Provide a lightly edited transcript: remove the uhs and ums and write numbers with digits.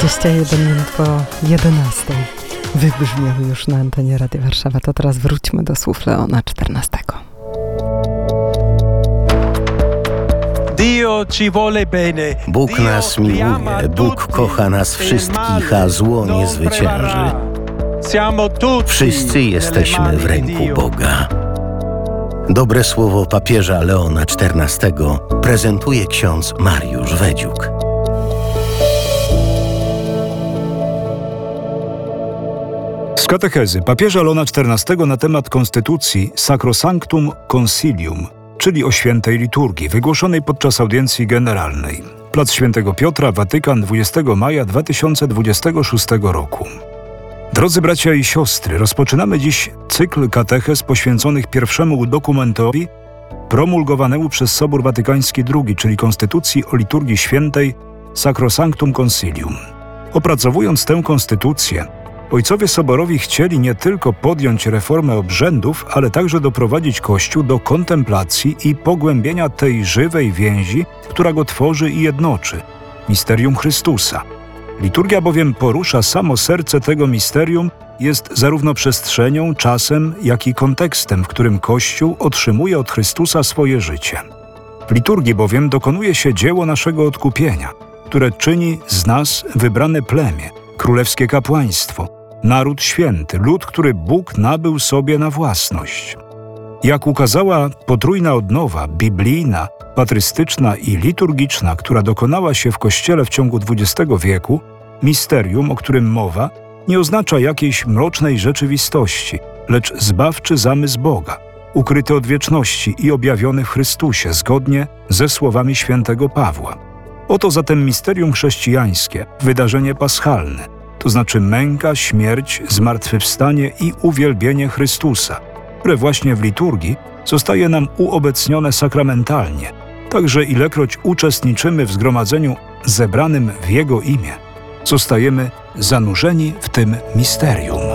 21 minut po 11 wybrzmiały już na antenie Radia Warszawa. To teraz wróćmy do słów Leona XIV. Bóg nas miłuje, Bóg kocha nas wszystkich, a zło nie zwycięży. Wszyscy jesteśmy w ręku Boga. Dobre słowo papieża Leona XIV prezentuje ksiądz Mariusz Wedziuk. Z katechezy papieża Leona XIV na temat konstytucji Sacrosanctum Concilium, czyli o świętej liturgii, wygłoszonej podczas audiencji generalnej. Plac Świętego Piotra, Watykan, 20 maja 2026 roku. Drodzy bracia i siostry, rozpoczynamy dziś cykl katechez poświęconych pierwszemu dokumentowi promulgowanemu przez Sobór Watykański II, czyli Konstytucji o liturgii świętej Sacrosanctum Concilium. Opracowując tę konstytucję, ojcowie soborowi chcieli nie tylko podjąć reformę obrzędów, ale także doprowadzić Kościół do kontemplacji i pogłębienia tej żywej więzi, która go tworzy i jednoczy – misterium Chrystusa. Liturgia bowiem porusza samo serce tego misterium, jest zarówno przestrzenią, czasem, jak i kontekstem, w którym Kościół otrzymuje od Chrystusa swoje życie. W liturgii bowiem dokonuje się dzieło naszego odkupienia, które czyni z nas wybrane plemię, królewskie kapłaństwo, naród święty, lud, który Bóg nabył sobie na własność. Jak ukazała potrójna odnowa biblijna, patrystyczna i liturgiczna, która dokonała się w Kościele w ciągu XX wieku, misterium, o którym mowa, nie oznacza jakiejś mrocznej rzeczywistości, lecz zbawczy zamysł Boga, ukryty od wieczności i objawiony w Chrystusie, zgodnie ze słowami świętego Pawła. Oto zatem misterium chrześcijańskie, wydarzenie paschalne, to znaczy męka, śmierć, zmartwychwstanie i uwielbienie Chrystusa, które właśnie w liturgii zostaje nam uobecnione sakramentalnie, także ilekroć uczestniczymy w zgromadzeniu zebranym w Jego imię, zostajemy zanurzeni w tym misterium.